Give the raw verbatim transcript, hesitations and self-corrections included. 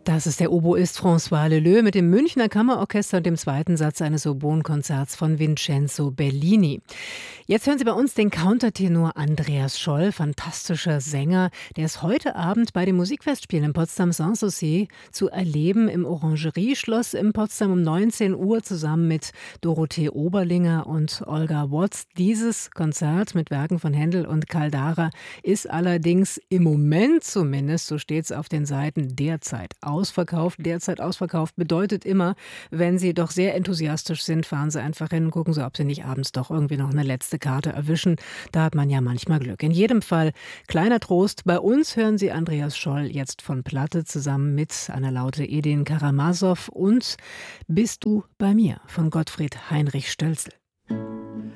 Das ist der Oboist François Leleux mit dem Münchner Kammerorchester und dem zweiten Satz eines Oboenkonzerts von Vincenzo Bellini. Jetzt hören Sie bei uns den Countertenor Andreas Scholl, fantastischer Sänger. Der ist heute Abend bei den Musikfestspielen in Potsdam-Sanssouci zu erleben im Orangerieschloss in Potsdam um neunzehn Uhr zusammen mit Dorothee Oberlinger und Olga Watz. Dieses Konzert mit Werken von Händel und Caldara ist allerdings im Moment zumindest, so steht es auf den Seiten, derzeit ausverkauft. Derzeit ausverkauft bedeutet immer, wenn Sie doch sehr enthusiastisch sind, fahren Sie einfach hin, gucken Sie, ob Sie nicht abends doch irgendwie noch eine letzte Karte erwischen. Da hat man ja manchmal Glück. In jedem Fall kleiner Trost. Bei uns hören Sie Andreas Scholl jetzt von Platte zusammen mit Anna Laute, Edin Karamasow und Bist du bei mir von Gottfried Heinrich Stölzl.